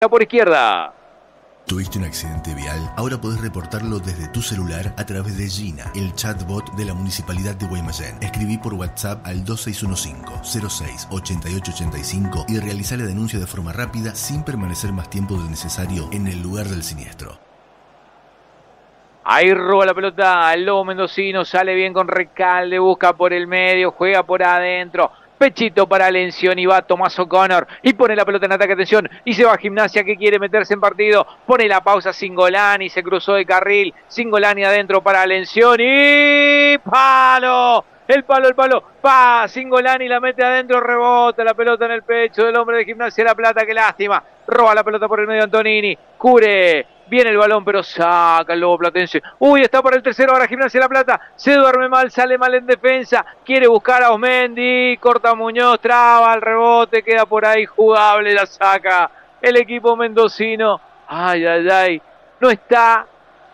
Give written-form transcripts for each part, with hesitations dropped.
por izquierda. ¿Tuviste un accidente vial? Ahora podés reportarlo desde tu celular a través de Gina, el chatbot de la Municipalidad de Guaymallén. Escribí por WhatsApp al 2615-06-8885 y realizá la denuncia de forma rápida sin permanecer más tiempo del necesario en el lugar del siniestro. Ahí roba la pelota el Lobo Mendocino, sale bien con Recalde, busca por el medio, juega por adentro. Pechito para Lencioni, va Tomás O'Connor y pone la pelota en ataque, atención, y se va a Gimnasia que quiere meterse en partido, pone la pausa Cingolani, se cruzó de carril, Cingolani adentro para Lencioni, ¡palo! El palo, pa, Cingolani la mete adentro, rebota la pelota en el pecho del hombre de Gimnasia de La Plata, qué lástima, roba la pelota por el medio Antonini, cubre, viene el balón pero saca el Lobo Platense, uy, está para el tercero ahora Gimnasia de La Plata, se duerme mal, sale mal en defensa, quiere buscar a Osmendi, corta Muñoz, traba el rebote, queda por ahí jugable, la saca el equipo mendocino, ay, no está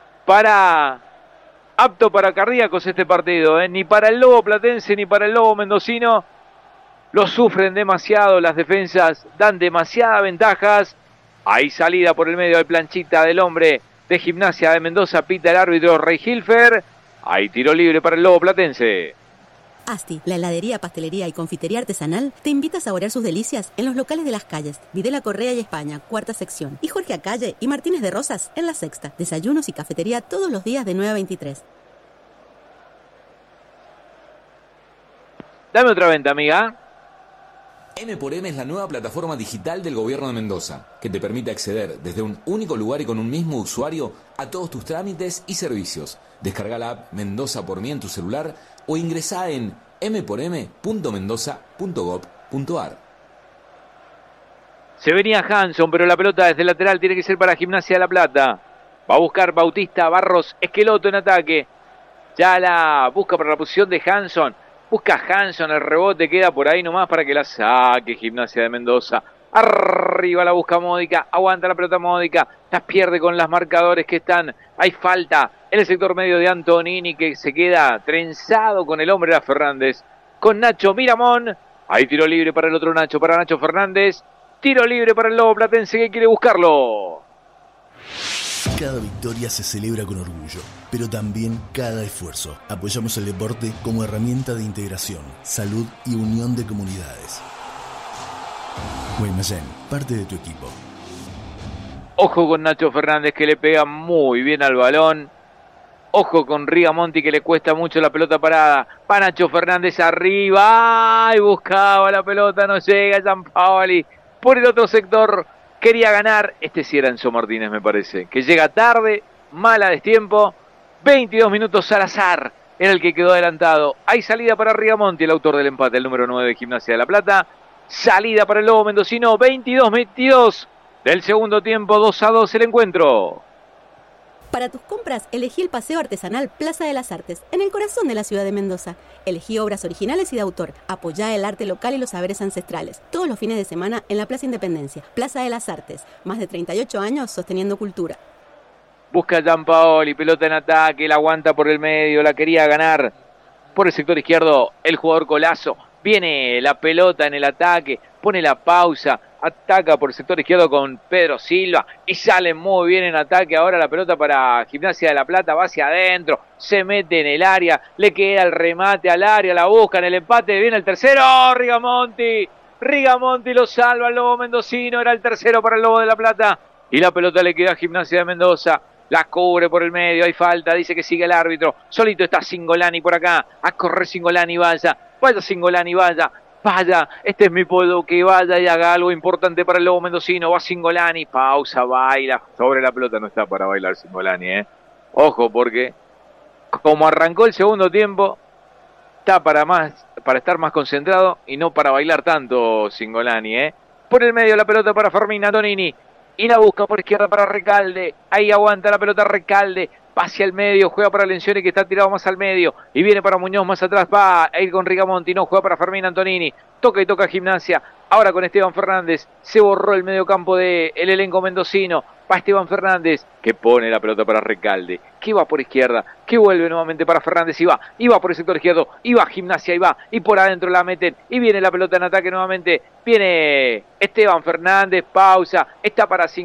apto para cardíacos este partido, ni para el Lobo Platense ni para el Lobo Mendocino. Lo sufren demasiado, las defensas dan demasiadas ventajas. Hay salida por el medio de planchita del hombre de Gimnasia de Mendoza, pita el árbitro Rey Hilfer. Hay tiro libre para el Lobo Platense. Asti, la heladería, pastelería y confitería artesanal, te invita a saborear sus delicias en los locales de Las Calles, Videla Correa y España, cuarta sección, y Jorge Acalle y Martínez de Rosas en la sexta. Desayunos y cafetería todos los días de 9 a 23. Dame otra venta, amiga. M por M es la nueva plataforma digital del gobierno de Mendoza, que te permite acceder desde un único lugar y con un mismo usuario a todos tus trámites y servicios. Descarga la app Mendoza por mí en tu celular o ingresá en mporm.mendoza.gov.ar. Se venía Hanson, pero la pelota desde el lateral tiene que ser para Gimnasia de La Plata. Va a buscar Bautista, Barros, Esqueloto en ataque. Ya la busca para la posición de Hanson. Busca Hanson, el rebote queda por ahí nomás para que la saque Gimnasia de Mendoza. Arriba la busca Módica, aguanta la pelota Módica, las pierde con las marcadores que están. Hay falta en el sector medio de Antonini que se queda trenzado con el hombre de Fernández. Con Nacho Miramón, hay tiro libre para el otro Nacho, para Nacho Fernández. Tiro libre para el Lobo Platense que quiere buscarlo. Cada victoria se celebra con orgullo, pero también cada esfuerzo. Apoyamos el deporte como herramienta de integración, salud y unión de comunidades. Guaymallén, parte de tu equipo. Ojo con Nacho Fernández que le pega muy bien al balón. Ojo con Rigamonti que le cuesta mucho la pelota parada. Va Nacho Fernández arriba. ¡Ay! Buscaba la pelota, no llega Gianpaoli. Por el otro sector quería ganar. Este sí era Enzo Martínez, me parece. Que llega tarde, mala destiempo. 22 minutos Salazar era el que quedó adelantado. Hay salida para Rigamonti, el autor del empate, el número 9 de Gimnasia de La Plata. Salida para el Lobo Mendocino, 22-22 del segundo tiempo, 2-2 el encuentro. Para tus compras, elegí el Paseo Artesanal Plaza de las Artes, en el corazón de la ciudad de Mendoza. Elegí obras originales y de autor. Apoyá el arte local y los saberes ancestrales. Todos los fines de semana en la Plaza Independencia. Plaza de las Artes, más de 38 años sosteniendo cultura. Busca a Gianpaoli, pelota en ataque, la aguanta por el medio, la quería ganar por el sector izquierdo el jugador Colazo. Viene la pelota en el ataque, pone la pausa, ataca por el sector izquierdo con Pedro Silva y sale muy bien en ataque. Ahora la pelota para Gimnasia de La Plata, va hacia adentro, se mete en el área, le queda el remate al área, la busca en el empate, viene el tercero, Rigamonti lo salva el Lobo Mendocino, era el tercero para el Lobo de La Plata y la pelota le queda a Gimnasia de Mendoza. La cubre por el medio, hay falta, dice que sigue el árbitro. Solito está Cingolani por acá. A correr Cingolani, vaya Cingolani, vaya. Este es mi pueblo, que vaya y haga algo importante para el Lobo Mendocino. Va Cingolani, pausa, baila. Sobre la pelota no está para bailar Cingolani, Ojo, porque como arrancó el segundo tiempo, está para estar más concentrado y no para bailar tanto Cingolani, Por el medio la pelota para Fermín Antonini. Y la busca por izquierda para Recalde. Ahí aguanta la pelota Recalde. va hacia el medio, juega para Lencioni que está tirado más al medio, y viene para Muñoz más atrás, va a ir con Rigamonti, no, juega para Fermín Antonini, toca y toca Gimnasia, ahora con Esteban Fernández, se borró el medio campo del elenco mendocino, va Esteban Fernández, que pone la pelota para Recalde, que va por izquierda, que vuelve nuevamente para Fernández, y va por el sector izquierdo, y va Gimnasia, y por adentro la meten, y viene la pelota en ataque nuevamente, viene Esteban Fernández, pausa, está para 5.